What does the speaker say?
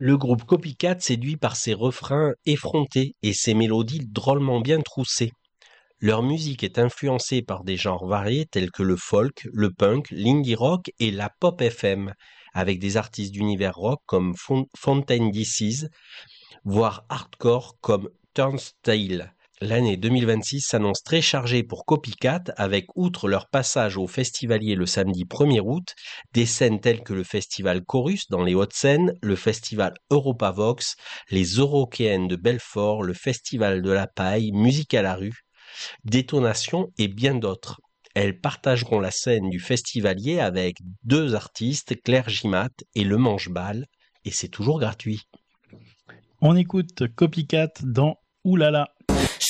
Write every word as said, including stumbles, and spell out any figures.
Le groupe Copycat séduit par ses refrains effrontés et ses mélodies drôlement bien troussées. Leur musique est influencée par des genres variés tels que le folk, le punk, l'indie rock et la pop F M, avec des artistes d'univers rock comme Fon- Fontaine D C, voire hardcore comme Turnstile. L'année deux mille vingt-six s'annonce très chargée pour Copycat avec, outre leur passage au Festivalier le samedi premier août, des scènes telles que le festival Chorus dans les Hauts-de-Seine, le festival Europavox, les Eurokéennes de Belfort, le festival de la Paille, Musique à la rue, Détonation et bien d'autres. Elles partageront la scène du festivalier avec deux artistes, Claire Gimat et Le Manche-Balle, et c'est toujours gratuit. On écoute Copycat dans Oulala.